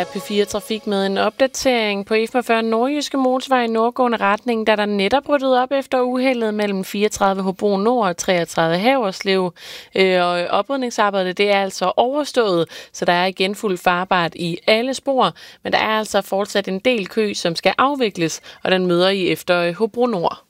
er P4 Trafik med en opdatering på E45 Nordjyske Motorvej i nordgående retning, da der netop ryddet op efter uheldet mellem 34 Hobro Nord og 33 Haverslev. Og oprydningsarbejdet det er altså overstået, så der er igen fuld farbart i alle spor, men der er altså fortsat en del kø, som skal afvikles, og den møder I efter Hobro Nord.